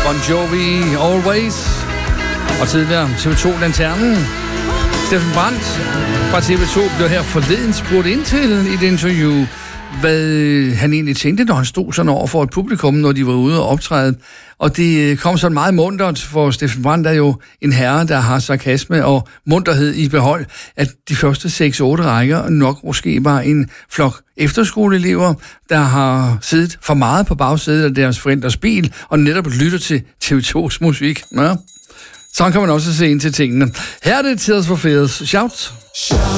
Bon Jovi, Always. Og tidligere TV2 Lanternen. Steffen Brandt fra TV2 blev her forleden spurgt ind til i et interview, hvad han egentlig tænkte, når han stod sådan over for et publikum, når de var ude og optræde. Og det kom sådan meget muntert, for Steffen Brandt er jo en herre, der har sarkasme og munterhed i behold, at de første 6-8 rækker nok måske var en flok efterskoleelever, der har siddet for meget på bagsædet af deres forældres bil, og netop lytter til TV2's musik. Ja. Sådan kan man også se ind til tingene. Her er det Tears for Fears. Shout!